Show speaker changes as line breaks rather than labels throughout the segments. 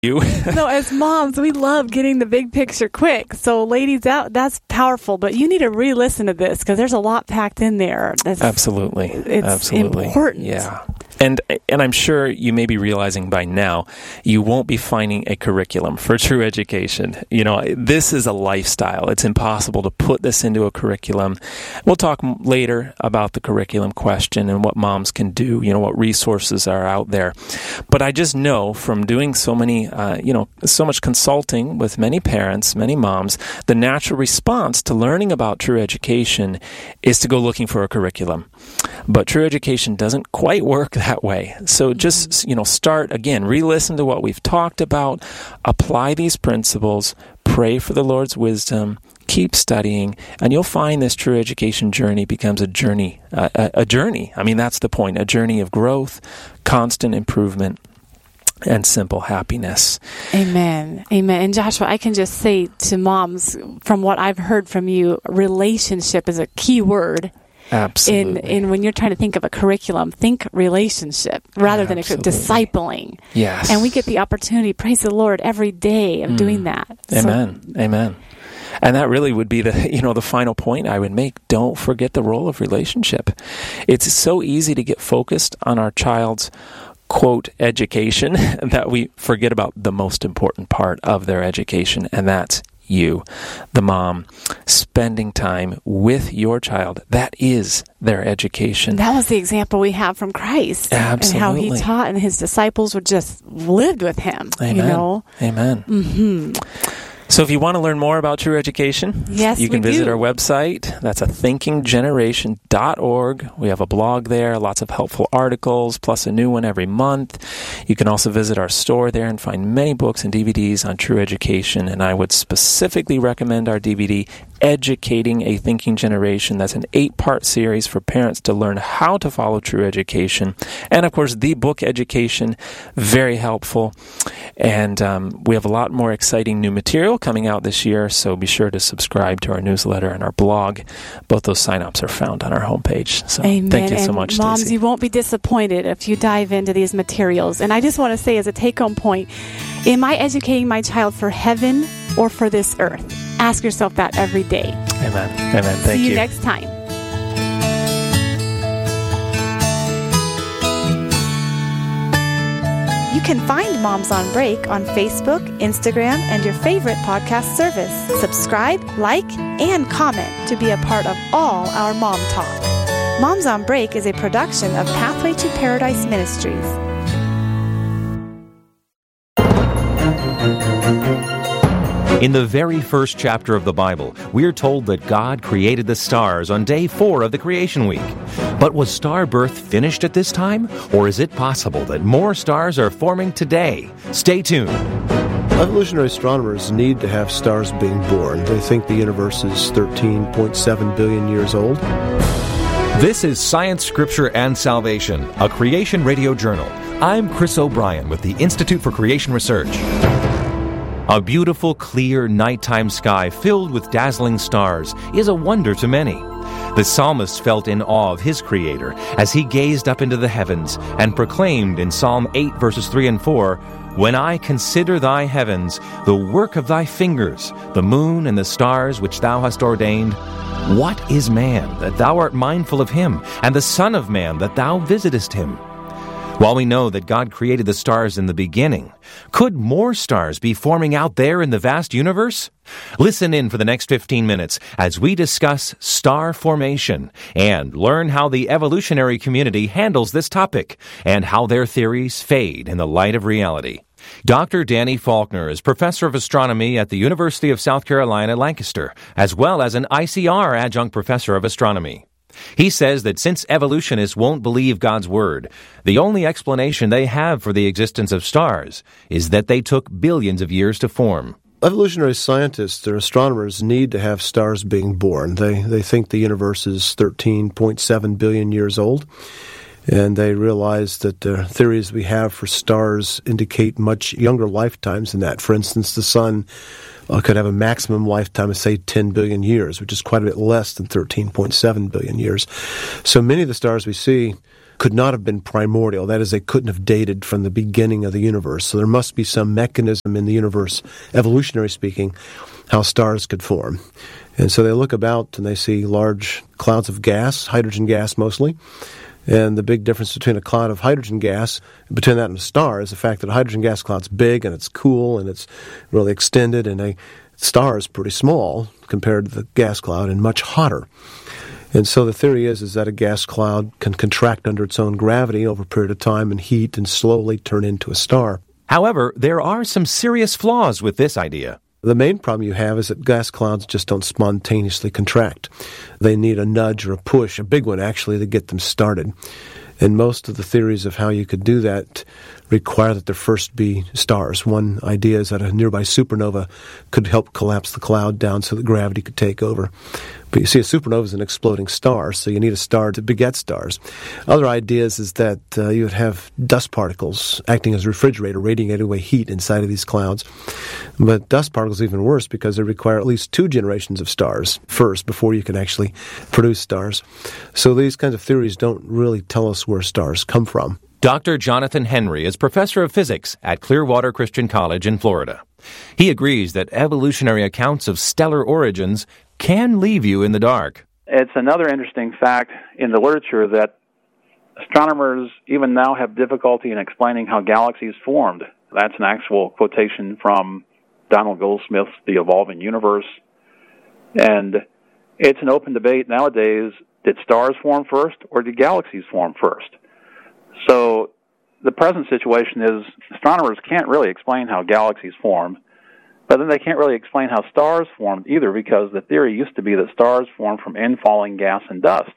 you.
No, as moms, we love getting the big picture quick. So ladies out, that's powerful, but you need to re-listen to this because there's a lot packed in there.
Absolutely.
It's important.
Yeah. And I'm sure you may be realizing by now, you won't be finding a curriculum for true education. You know, this is a lifestyle. It's impossible to put this into a curriculum. We'll talk later about the curriculum question and what moms can do, you know, what resources are out there. But I just know from doing so many, so much consulting with many parents, many moms, the natural response to learning about true education is to go looking for a curriculum. But true education doesn't quite work that way. So just, start again, re-listen to what we've talked about, apply these principles, pray for the Lord's wisdom, keep studying, and you'll find this true education journey becomes a journey. A journey. I mean, that's the point. A journey of growth, constant improvement, and simple happiness.
Amen. Amen. And Joshua, I can just say to moms, from what I've heard from you, relationship is a key word.
Absolutely.
In when you're trying to think of a curriculum, think relationship rather than discipling.
Yes.
And we get the opportunity, praise the Lord, every day of doing that.
Amen. Amen. And that really would be the final point I would make. Don't forget the role of relationship. It's so easy to get focused on our child's quote education that we forget about the most important part of their education, and that's you, the mom, spending time with your child. That is their education.
That was the example we have from Christ.
Absolutely.
And how he taught, and his disciples would just lived with him.
Amen. Amen.
Mm-hmm.
So if you want to learn more about true education, you can visit our website. That's thinkinggeneration.org. We have a blog there, lots of helpful articles, plus a new one every month. You can also visit our store there and find many books and DVDs on true education. And I would specifically recommend our DVD, Educating a Thinking Generation. That's an 8-part series for parents to learn how to follow true education. And of course, the book Education, very helpful. And we have a lot more exciting new material coming out this year, so be sure to subscribe to our newsletter and our blog. Both those sign-ups are found on our homepage. So
Amen.
Thank you so much,
moms,
Stacey.
you won't be disappointed if you dive into these materials. And I just want to say as a take-home point, am I educating my child for heaven or for this earth? Ask yourself that every day.
Amen. Amen. Thank you.
See you next time. You can find Moms on Break on Facebook, Instagram, and your favorite podcast service. Subscribe, like, and comment to be a part of all our Mom Talk. Moms on Break is a production of Pathway to Paradise Ministries.
In the very first chapter of the Bible, we're told that God created the stars on day 4 of the creation week. But was star birth finished at this time? Or is it possible that more stars are forming today? Stay tuned.
Evolutionary astronomers need to have stars being born. They think the universe is 13.7 billion years old.
This is Science, Scripture, and Salvation, a Creation Radio Journal. I'm Chris O'Brien with the Institute for Creation Research. A beautiful, clear nighttime sky filled with dazzling stars is a wonder to many. The psalmist felt in awe of his Creator as he gazed up into the heavens and proclaimed in Psalm 8, verses 3 and 4, "When I consider thy heavens, the work of thy fingers, the moon and the stars which thou hast ordained, what is man that thou art mindful of him, and the son of man that thou visitest him?" While we know that God created the stars in the beginning, could more stars be forming out there in the vast universe? Listen in for the next 15 minutes as we discuss star formation and learn how the evolutionary community handles this topic and how their theories fade in the light of reality. Dr. Danny Faulkner is professor of astronomy at the University of South Carolina, Lancaster, as well as an ICR adjunct professor of astronomy. He says that since evolutionists won't believe God's word, the only explanation they have for the existence of stars is that they took billions of years to form.
Evolutionary scientists or astronomers need to have stars being born. They think the universe is 13.7 billion years old, and they realize that the theories we have for stars indicate much younger lifetimes than that. For instance, the sun could have a maximum lifetime of, say, 10 billion years, which is quite a bit less than 13.7 billion years. So many of the stars we see could not have been primordial. That is, they couldn't have dated from the beginning of the universe. So there must be some mechanism in the universe, evolutionary speaking, how stars could form. And so they look about and they see large clouds of gas, hydrogen gas mostly. And the big difference between a cloud of hydrogen gas, between that and a star, is the fact that a hydrogen gas cloud's big and it's cool and it's really extended, and a star is pretty small compared to the gas cloud and much hotter. And so the theory is that a gas cloud can contract under its own gravity over a period of time and heat and slowly turn into a star.
However, there are some serious flaws with this idea.
The main problem you have is that gas clouds just don't spontaneously contract. They need a nudge or a push, a big one actually, to get them started. And most of the theories of how you could do that require that there first be stars. One idea is that a nearby supernova could help collapse the cloud down so that gravity could take over. But you see, a supernova is an exploding star, so you need a star to beget stars. Other ideas is that you would have dust particles acting as a refrigerator, radiating away heat inside of these clouds. But dust particles are even worse because they require at least 2 generations of stars first before you can actually produce stars. So these kinds of theories don't really tell us where stars come from.
Dr. Jonathan Henry is professor of physics at Clearwater Christian College in Florida. He agrees that evolutionary accounts of stellar origins can leave you in the dark.
It's another interesting fact in the literature that astronomers even now have difficulty in explaining how galaxies formed. That's an actual quotation from Donald Goldsmith's The Evolving Universe. And it's an open debate nowadays, did stars form first or did galaxies form first? So the present situation is astronomers can't really explain how galaxies formed, but then they can't really explain how stars formed either, because the theory used to be that stars formed from infalling gas and dust.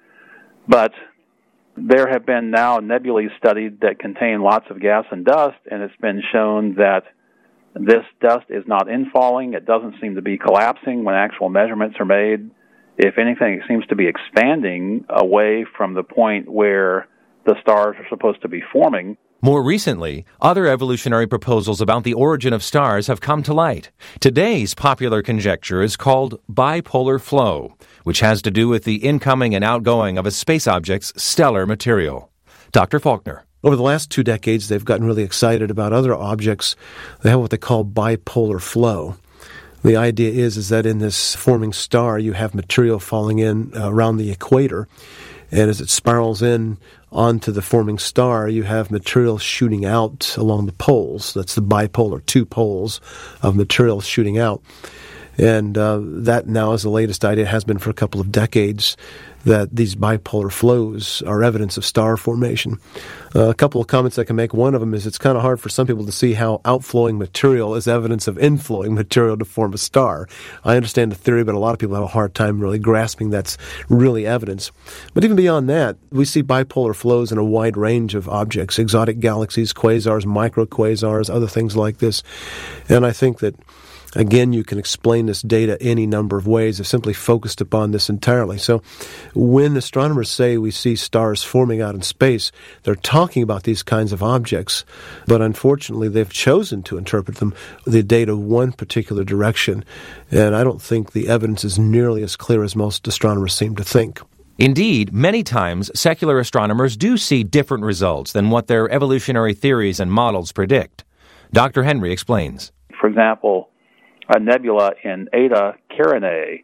But there have been now nebulae studied that contain lots of gas and dust, and it's been shown that this dust is not infalling. It doesn't seem to be collapsing when actual measurements are made. If anything, it seems to be expanding away from the point where the stars are supposed to be forming.
More recently, other evolutionary proposals about the origin of stars have come to light. Today's popular conjecture is called bipolar flow, which has to do with the incoming and outgoing of a space object's stellar material. Dr. Faulkner.
Over the last 2 decades, they've gotten really excited about other objects that have what they call bipolar flow. The idea is that in this forming star, you have material falling in around the equator, and as it spirals in onto the forming star, you have material shooting out along the poles. That's the bipolar, 2 poles of material shooting out. And that now is the latest idea, has been for a couple of decades, that these bipolar flows are evidence of star formation. A couple of comments I can make. One of them is it's kind of hard for some people to see how outflowing material is evidence of inflowing material to form a star. I understand the theory, but a lot of people have a hard time really grasping that's really evidence. But even beyond that, we see bipolar flows in a wide range of objects, exotic galaxies, quasars, microquasars, other things like this. And I think that again, you can explain this data any number of ways. I've simply focused upon this entirely. So when astronomers say we see stars forming out in space, they're talking about these kinds of objects, but unfortunately they've chosen to interpret the data one particular direction, and I don't think the evidence is nearly as clear as most astronomers seem to think.
Indeed, many times secular astronomers do see different results than what their evolutionary theories and models predict. Dr. Henry explains.
For example, a nebula in Eta Carinae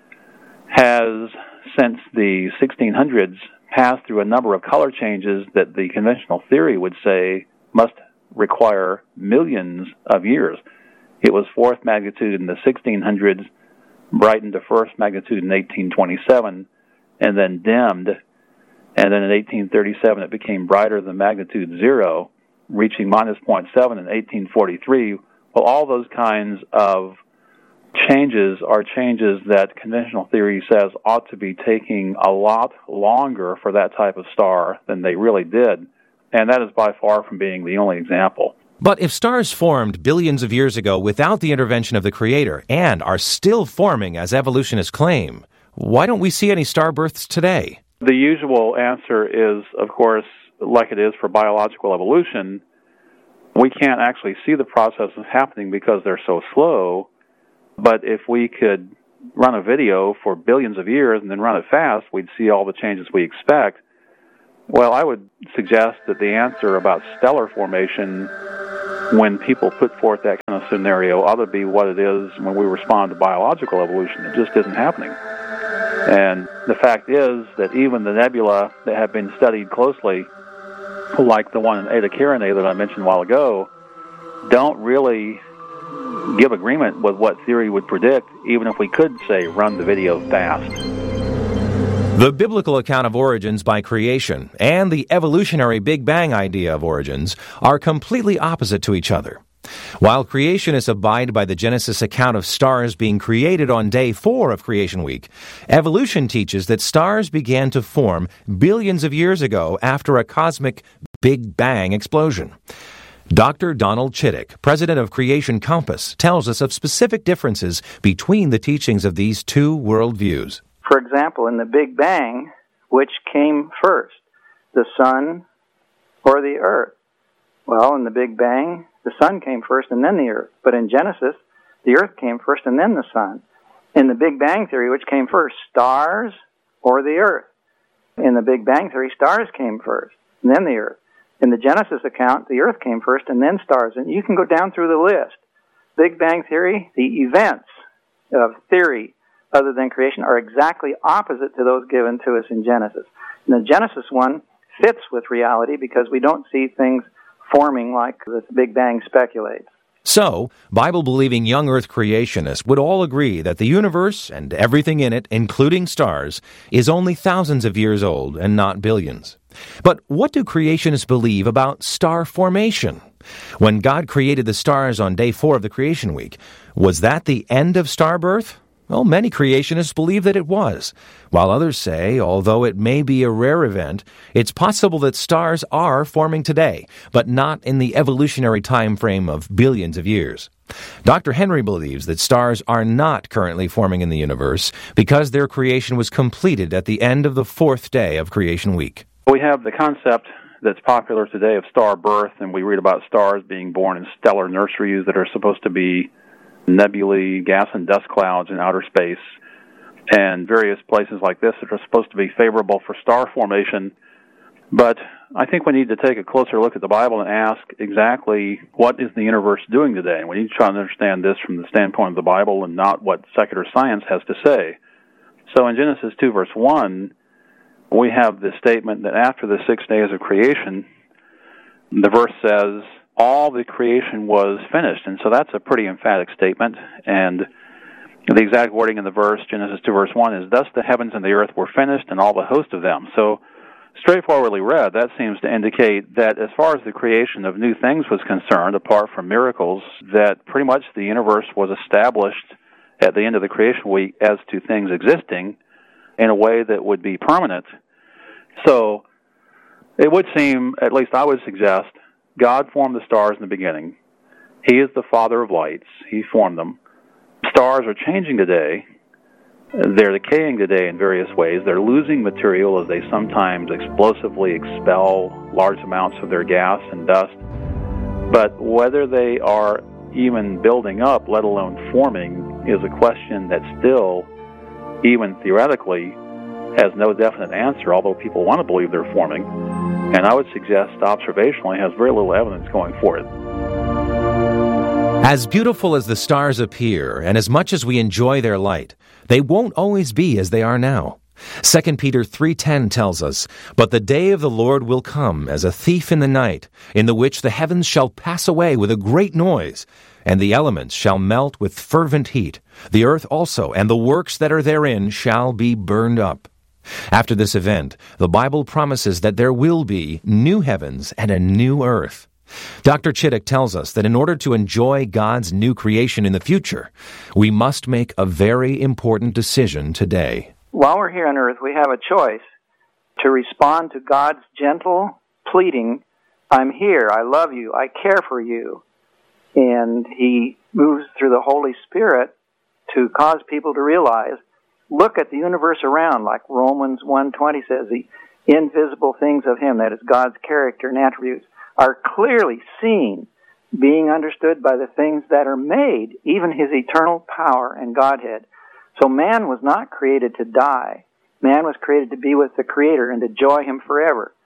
has, since the 1600s, passed through a number of color changes that the conventional theory would say must require millions of years. It was 4th magnitude in the 1600s, brightened to 1st magnitude in 1827, and then dimmed. And then in 1837, it became brighter than magnitude 0, reaching minus 0.7 in 1843. Well, all those kinds of changes are changes that conventional theory says ought to be taking a lot longer for that type of star than they really did. And that is by far from being the only example.
But if stars formed billions of years ago without the intervention of the Creator and are still forming as evolutionists claim, why don't we see any star births today?
The usual answer is, of course, like it is for biological evolution, we can't actually see the processes happening because they're so slow. But if we could run a video for billions of years and then run it fast, we'd see all the changes we expect. Well, I would suggest that the answer about stellar formation, when people put forth that kind of scenario, ought to be what it is when we respond to biological evolution. It just isn't happening. And the fact is that even the nebula that have been studied closely, like the one in Eta Carinae that I mentioned a while ago, don't really give agreement with what theory would predict, even if we could, say, run the video fast.
The biblical account of origins by creation and the evolutionary Big Bang idea of origins are completely opposite to each other. While creationists abide by the Genesis account of stars being created on day 4 of Creation Week, evolution teaches that stars began to form billions of years ago after a cosmic Big Bang explosion. Dr. Donald Chittick, president of Creation Compass, tells us of specific differences between the teachings of these two worldviews.
For example, in the Big Bang, which came first, the sun or the earth? Well, in the Big Bang, the sun came first and then the earth. But in Genesis, the earth came first and then the sun. In the Big Bang theory, which came first, stars or the earth? In the Big Bang theory, stars came first and then the earth. In the Genesis account, the earth came first and then stars. And you can go down through the list. Big Bang theory, the events of theory other than creation are exactly opposite to those given to us in Genesis. And the Genesis one fits with reality because we don't see things forming like the Big Bang speculates.
So, Bible-believing young Earth creationists would all agree that the universe and everything in it, including stars, is only thousands of years old and not billions. But what do creationists believe about star formation? When God created the stars on day 4 of the Creation Week, was that the end of star birth? Well, many creationists believe that it was, while others say, although it may be a rare event, it's possible that stars are forming today, but not in the evolutionary time frame of billions of years. Dr. Henry believes that stars are not currently forming in the universe because their creation was completed at the end of the 4th day of Creation Week.
We have the concept that's popular today of star birth, and we read about stars being born in stellar nurseries that are supposed to be nebulae, gas and dust clouds in outer space, and various places like this that are supposed to be favorable for star formation. But I think we need to take a closer look at the Bible and ask exactly what is the universe doing today. And we need to try to understand this from the standpoint of the Bible and not what secular science has to say. So in Genesis 2, verse 1, we have this statement that after the 6 days of creation, the verse says, all the creation was finished. And so that's a pretty emphatic statement. And the exact wording in the verse, Genesis 2, verse 1, is, thus the heavens and the earth were finished, and all the host of them. So, straightforwardly read, that seems to indicate that as far as the creation of new things was concerned, apart from miracles, that pretty much the universe was established at the end of the creation week as to things existing in a way that would be permanent. So, it would seem, at least I would suggest, God formed the stars in the beginning. He is the Father of lights. He formed them. Stars are changing today. They're decaying today in various ways. They're losing material as they sometimes explosively expel large amounts of their gas and dust. But whether they are even building up, let alone forming, is a question that still, even theoretically, has no definite answer, although people want to believe they're forming. And I would suggest observationally has very little evidence going for it.
As beautiful as the stars appear, and as much as we enjoy their light, they won't always be as they are now. 2 Peter 3:10 tells us, but the day of the Lord will come as a thief in the night, in the which the heavens shall pass away with a great noise, and the elements shall melt with fervent heat. The earth also and the works that are therein shall be burned up. After this event, the Bible promises that there will be new heavens and a new earth. Dr. Chittick tells us that in order to enjoy God's new creation in the future, we must make a very important decision today.
While we're here on earth, we have a choice to respond to God's gentle pleading, I'm here, I love you, I care for you. And He moves through the Holy Spirit to cause people to realize, look at the universe around, like Romans 1:20 says, the invisible things of Him, that is God's character and attributes, are clearly seen, being understood by the things that are made, even His eternal power and Godhead. So man was not created to die. Man was created to be with the Creator and to enjoy Him forever.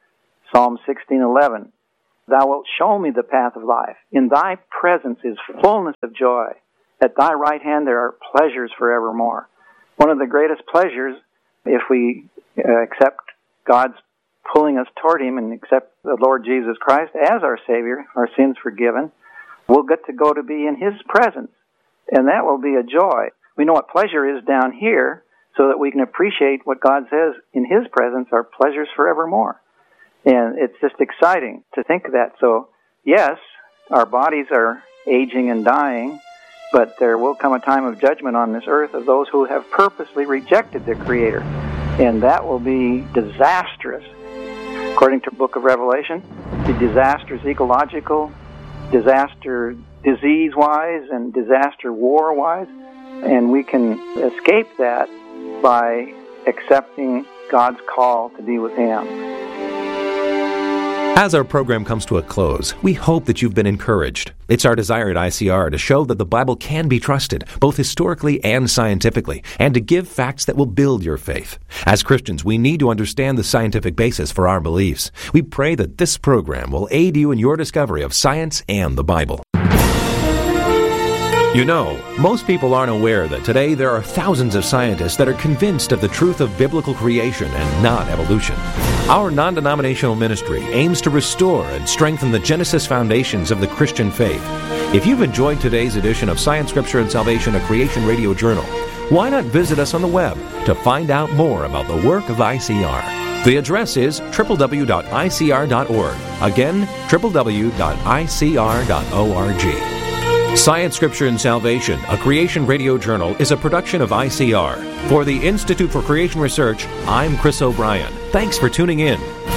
Psalm 16:11. Thou wilt show me the path of life. In thy presence is fullness of joy. At thy right hand there are pleasures forevermore. One of the greatest pleasures, if we accept God's pulling us toward Him and accept the Lord Jesus Christ as our Savior, our sins forgiven, we'll get to go to be in His presence. And that will be a joy. We know what pleasure is down here so that we can appreciate what God says in His presence are pleasures forevermore. And it's just exciting to think of that. So, yes, our bodies are aging and dying, but there will come a time of judgment on this earth of those who have purposely rejected their Creator. And that will be disastrous. According to the book of Revelation, the disaster is ecological, disaster disease-wise, and disaster war-wise. And we can escape that by accepting God's call to be with Him.
As our program comes to a close, we hope that you've been encouraged. It's our desire at ICR to show that the Bible can be trusted, both historically and scientifically, and to give facts that will build your faith. As Christians, we need to understand the scientific basis for our beliefs. We pray that this program will aid you in your discovery of science and the Bible. You know, most people aren't aware that today there are thousands of scientists that are convinced of the truth of biblical creation and not evolution. Our non-denominational ministry aims to restore and strengthen the Genesis foundations of the Christian faith. If you've enjoyed today's edition of Science, Scripture, and Salvation, a Creation Radio Journal, why not visit us on the web to find out more about the work of ICR? The address is www.icr.org. Again, www.icr.org. Science, Scripture, and Salvation, a Creation Radio Journal, is a production of ICR. For the Institute for Creation Research, I'm Chris O'Brien. Thanks for tuning in.